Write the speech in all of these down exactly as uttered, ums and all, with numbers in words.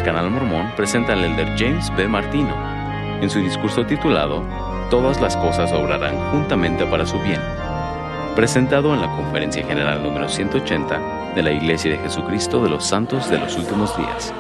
Canal Mormón presenta al elder James B. Martino en su discurso titulado Todas las cosas obrarán juntamente para su bien, presentado en la Conferencia General número ciento ochenta de la Iglesia de Jesucristo de los Santos de los Últimos Días.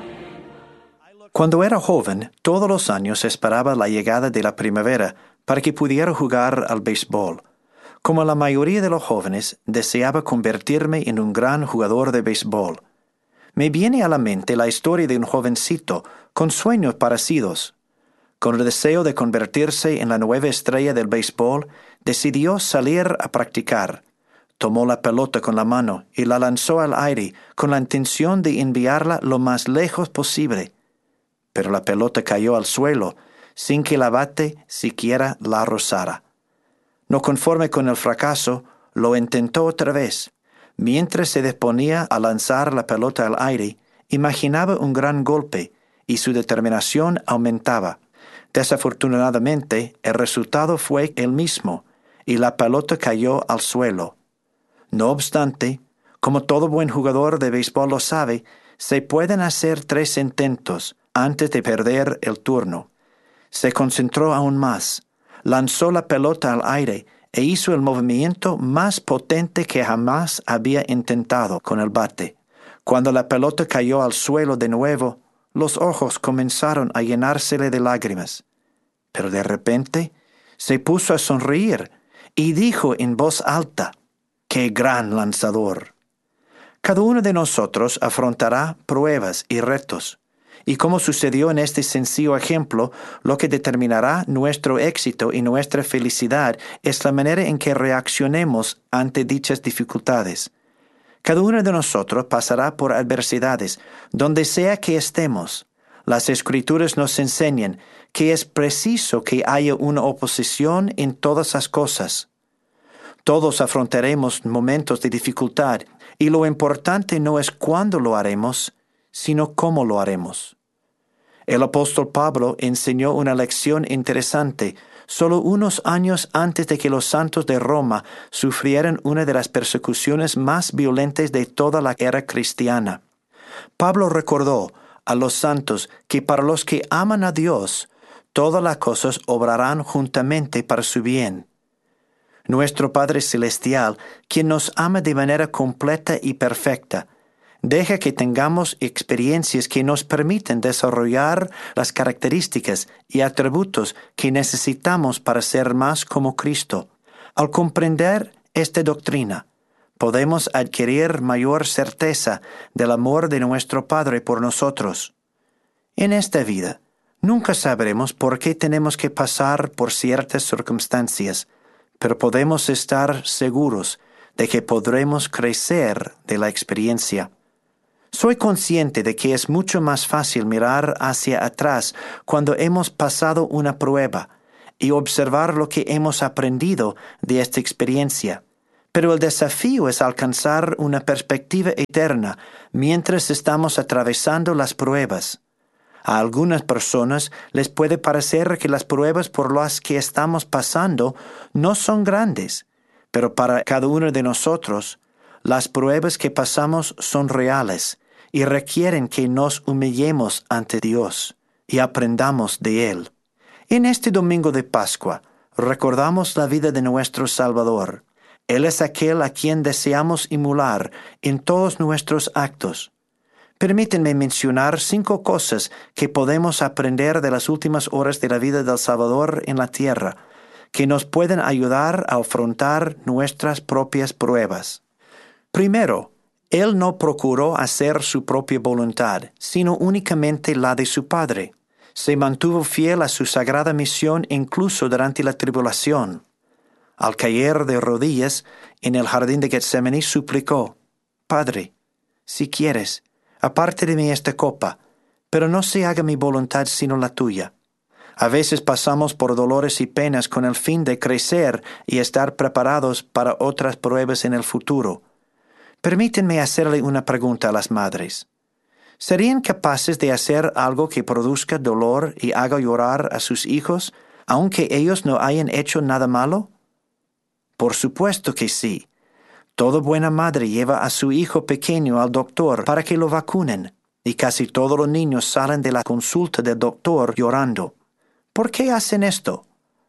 Cuando era joven, todos los años esperaba la llegada de la primavera para que pudiera jugar al béisbol. Como la mayoría de los jóvenes, deseaba convertirme en un gran jugador de béisbol. Me viene a la mente la historia de un jovencito con sueños parecidos. Con el deseo de convertirse en la nueva estrella del béisbol, decidió salir a practicar. Tomó la pelota con la mano y la lanzó al aire con la intención de enviarla lo más lejos posible. Pero la pelota cayó al suelo sin que la bate siquiera la rozara. No conforme con el fracaso, lo intentó otra vez. Mientras se disponía a lanzar la pelota al aire, imaginaba un gran golpe y su determinación aumentaba. Desafortunadamente, el resultado fue el mismo y la pelota cayó al suelo. No obstante, como todo buen jugador de béisbol lo sabe, se pueden hacer tres intentos antes de perder el turno. Se concentró aún más, lanzó la pelota al aire e hizo el movimiento más potente que jamás había intentado con el bate. Cuando la pelota cayó al suelo de nuevo, los ojos comenzaron a llenársele de lágrimas. Pero de repente se puso a sonreír y dijo en voz alta, ¡qué gran lanzador! Cada uno de nosotros afrontará pruebas y retos. Y como sucedió en este sencillo ejemplo, lo que determinará nuestro éxito y nuestra felicidad es la manera en que reaccionemos ante dichas dificultades. Cada uno de nosotros pasará por adversidades, donde sea que estemos. Las Escrituras nos enseñan que es preciso que haya una oposición en todas las cosas. Todos afrontaremos momentos de dificultad, y lo importante no es cuándo lo haremos, sino cómo lo haremos. El apóstol Pablo enseñó una lección interesante solo unos años antes de que los santos de Roma sufrieran una de las persecuciones más violentas de toda la era cristiana. Pablo recordó a los santos que para los que aman a Dios, todas las cosas obrarán juntamente para su bien. Nuestro Padre Celestial, quien nos ama de manera completa y perfecta, deja que tengamos experiencias que nos permiten desarrollar las características y atributos que necesitamos para ser más como Cristo. Al comprender esta doctrina, podemos adquirir mayor certeza del amor de nuestro Padre por nosotros. En esta vida, nunca sabremos por qué tenemos que pasar por ciertas circunstancias, pero podemos estar seguros de que podremos crecer de la experiencia. Soy consciente de que es mucho más fácil mirar hacia atrás cuando hemos pasado una prueba y observar lo que hemos aprendido de esta experiencia. Pero el desafío es alcanzar una perspectiva eterna mientras estamos atravesando las pruebas. A algunas personas les puede parecer que las pruebas por las que estamos pasando no son grandes, pero para cada uno de nosotros, las pruebas que pasamos son reales y requieren que nos humillemos ante Dios y aprendamos de Él. En este domingo de Pascua, recordamos la vida de nuestro Salvador. Él es aquel a quien deseamos emular en todos nuestros actos. Permítanme mencionar cinco cosas que podemos aprender de las últimas horas de la vida del Salvador en la tierra, que nos pueden ayudar a afrontar nuestras propias pruebas. Primero, Él no procuró hacer su propia voluntad, sino únicamente la de su Padre. Se mantuvo fiel a su sagrada misión incluso durante la tribulación. Al caer de rodillas en el jardín de Getsemaní suplicó, «Padre, si quieres, aparte de mí esta copa, pero no se haga mi voluntad sino la tuya». A veces pasamos por dolores y penas con el fin de crecer y estar preparados para otras pruebas en el futuro. Permítanme hacerle una pregunta a las madres. ¿Serían capaces de hacer algo que produzca dolor y haga llorar a sus hijos, aunque ellos no hayan hecho nada malo? Por supuesto que sí. Toda buena madre lleva a su hijo pequeño al doctor para que lo vacunen. y casi todos los niños salen de la consulta del doctor llorando. ¿Por qué hacen esto?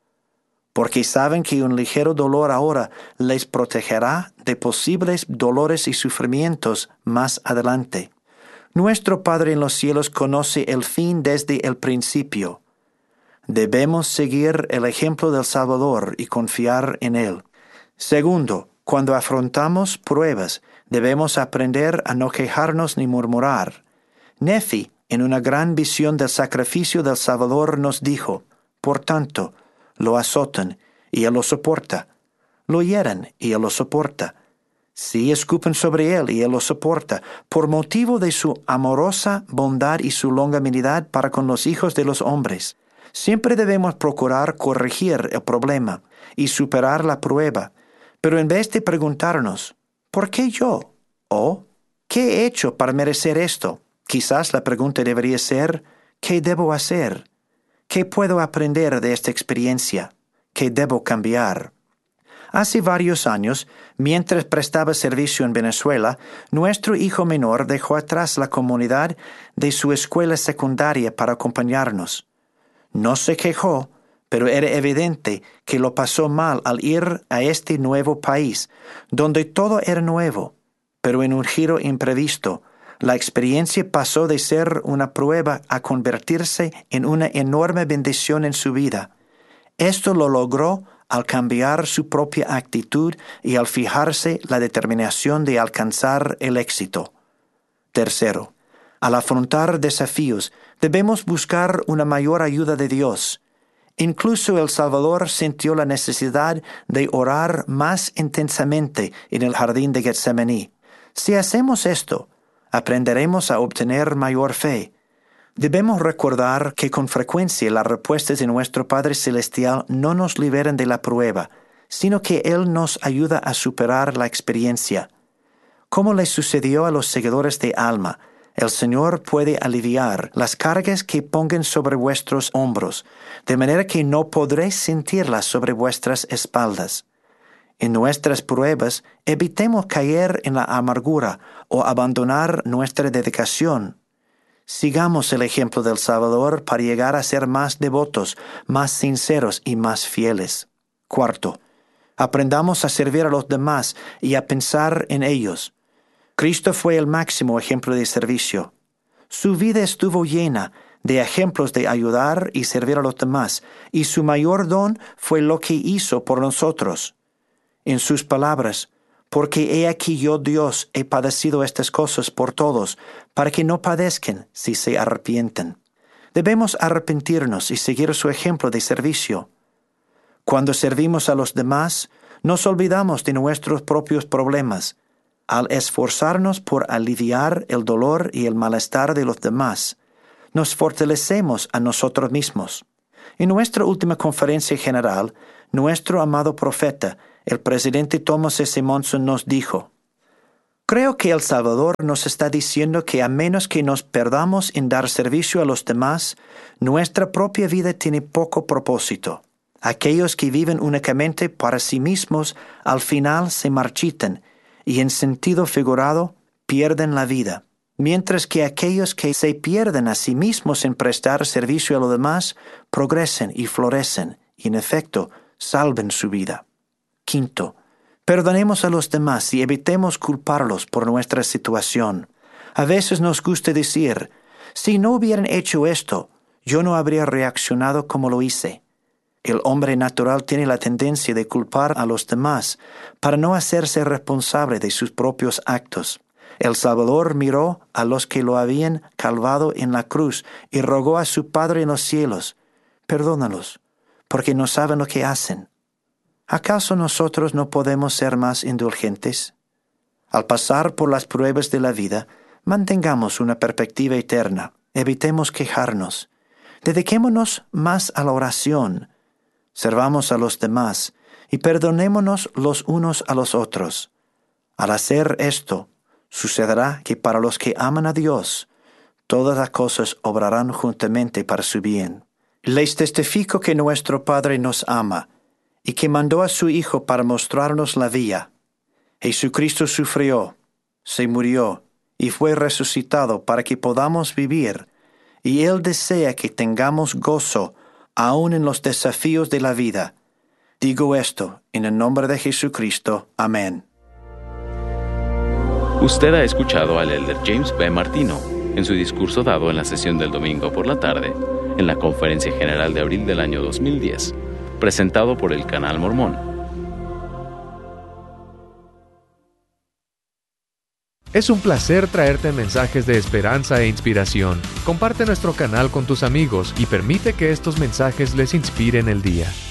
Porque saben que un ligero dolor ahora les protegerá de posibles dolores y sufrimientos más adelante. Nuestro Padre en los cielos conoce el fin desde el principio. Debemos seguir el ejemplo del Salvador y confiar en Él. Segundo, cuando afrontamos pruebas, debemos aprender a no quejarnos ni murmurar. Nefi, en una gran visión del sacrificio del Salvador, nos dijo: por tanto, lo azotan, y él lo soporta. Lo hieren, y él lo soporta. Sí, escupen sobre él, y él lo soporta, por motivo de su amorosa bondad y su longanimidad para con los hijos de los hombres. Siempre debemos procurar corregir el problema y superar la prueba, pero en vez de preguntarnos, ¿por qué yo? ¿O qué he hecho para merecer esto? Quizás la pregunta debería ser, ¿qué debo hacer? ¿Qué puedo aprender de esta experiencia? ¿Qué debo cambiar? Hace varios años, mientras prestaba servicio en Venezuela, nuestro hijo menor dejó atrás la comunidad de su escuela secundaria para acompañarnos. No se quejó, pero era evidente que lo pasó mal al ir a este nuevo país, donde todo era nuevo, pero en un giro imprevisto. La experiencia pasó de ser una prueba a convertirse en una enorme bendición en su vida. Esto lo logró al cambiar su propia actitud y al fijarse la determinación de alcanzar el éxito. Tercero, al afrontar desafíos, debemos buscar una mayor ayuda de Dios. Incluso el Salvador sintió la necesidad de orar más intensamente en el jardín de Getsemaní. Si hacemos esto, aprenderemos a obtener mayor fe. Debemos recordar que con frecuencia las respuestas de nuestro Padre Celestial no nos liberan de la prueba, sino que Él nos ayuda a superar la experiencia. Como le sucedió a los seguidores de Alma, el Señor puede aliviar las cargas que pongan sobre vuestros hombros, de manera que no podréis sentirlas sobre vuestras espaldas. En nuestras pruebas, evitemos caer en la amargura o abandonar nuestra dedicación. Sigamos el ejemplo del Salvador para llegar a ser más devotos, más sinceros y más fieles. Cuarto, aprendamos a servir a los demás y a pensar en ellos. Cristo fue el máximo ejemplo de servicio. Su vida estuvo llena de ejemplos de ayudar y servir a los demás, y su mayor don fue lo que hizo por nosotros. En sus palabras, porque he aquí yo, Dios, he padecido estas cosas por todos, para que no padezcan si se arrepienten. Debemos arrepentirnos y seguir su ejemplo de servicio. Cuando servimos a los demás, nos olvidamos de nuestros propios problemas, al esforzarnos por aliviar el dolor y el malestar de los demás. Nos fortalecemos a nosotros mismos. En nuestra última conferencia general, nuestro amado profeta, el presidente Thomas S. Monson, nos dijo: creo que El Salvador nos está diciendo que a menos que nos perdamos en dar servicio a los demás, nuestra propia vida tiene poco propósito. Aquellos que viven únicamente para sí mismos al final se marchitan y en sentido figurado pierden la vida, mientras que aquellos que se pierden a sí mismos en prestar servicio a los demás progresen y florecen y en efecto salven su vida. Quinto, perdonemos a los demás y evitemos culparlos por nuestra situación. A veces nos gusta decir, si no hubieran hecho esto, yo no habría reaccionado como lo hice. El hombre natural tiene la tendencia de culpar a los demás para no hacerse responsable de sus propios actos. El Salvador miró a los que lo habían calvado en la cruz y rogó a su Padre en los cielos, perdónalos, porque no saben lo que hacen. ¿Acaso nosotros no podemos ser más indulgentes? Al pasar por las pruebas de la vida, mantengamos una perspectiva eterna, evitemos quejarnos, dediquémonos más a la oración, servamos a los demás y perdonémonos los unos a los otros. Al hacer esto, sucederá que para los que aman a Dios, todas las cosas obrarán juntamente para su bien. Les testifico que nuestro Padre nos ama, y que mandó a su Hijo para mostrarnos la vía. Jesucristo sufrió, se murió y fue resucitado para que podamos vivir, y Él desea que tengamos gozo aún en los desafíos de la vida. Digo esto en el nombre de Jesucristo. Amén. Usted ha escuchado al elder James B. Martino en su discurso dado en la sesión del domingo por la tarde en la Conferencia General de abril del año dos mil diez, presentado por el Canal Mormón. Es un placer traerte mensajes de esperanza e inspiración. Comparte nuestro canal con tus amigos y permite que estos mensajes les inspiren el día.